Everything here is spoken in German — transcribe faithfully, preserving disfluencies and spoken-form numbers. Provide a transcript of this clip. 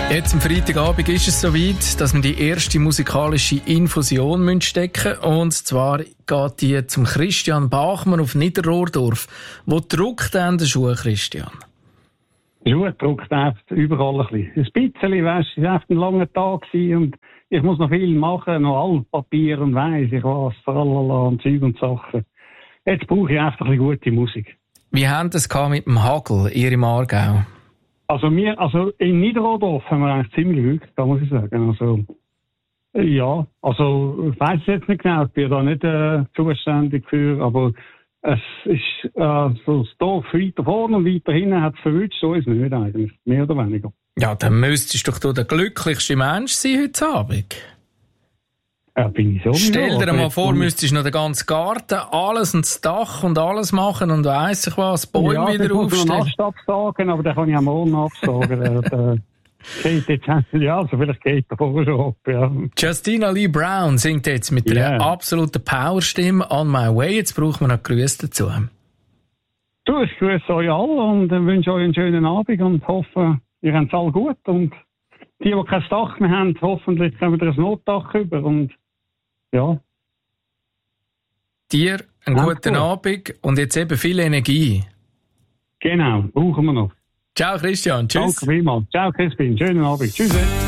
Jetzt am Freitagabend ist es soweit, dass wir die erste musikalische Infusion stecken müssen. Und zwar geht die zum Christian Bachmann auf Niederrohrdorf. Wo drückt denn der Schuh, Christian? Der Schuh drückt einfach überall ein bisschen. Ein bisschen, weißt du, es war einfach ein langer Tag und ich muss noch viel machen, noch Altpapier und weiss ich was, tralala und Zeug und Sachen. Jetzt brauche ich einfach ein bisschen gute Musik. Wie haben das mit dem Hagel, ihr im Aargau? Also wir, also in Niederrohrdorf haben wir eigentlich ziemlich Glück, da muss ich sagen. Also, ja, also ich weiss jetzt nicht genau, ich bin da nicht äh, zuständig für, aber es ist äh, so das Dorf weiter vorne und weiter hinten hat es verwünscht, so ist es nicht eigentlich, mehr oder weniger. Ja, dann müsstest doch du der glücklichste Mensch sein heute Abend. Ja, bin ich so. Stell dir mal vor, müsstest du noch den ganzen Garten, alles und das Dach und alles machen und weiss ich was, Bäume ja, wieder aufstellen. Ja, ich kann absagen, aber den kann ich am Morgen absagen. der, der geht jetzt, ja, also vielleicht geht er vorher schon ab, ja. Justina Lee Brown singt jetzt mit yeah. einer absoluten Powerstimme «On My Way». Jetzt brauchen wir noch Grüße dazu. Du, ich grüße euch alle und wünsche euch einen schönen Abend und hoffe, ihr habt es alle gut. Und die, die kein Dach mehr haben, hoffentlich kommen wieder ein Notdach über und ja. Dir einen ja, guten gut. Abend und jetzt eben viel Energie. Genau, brauchen wir noch. Ciao Christian, tschüss. Danke vielmals. Ciao Crispin, schönen Abend. Tschüss.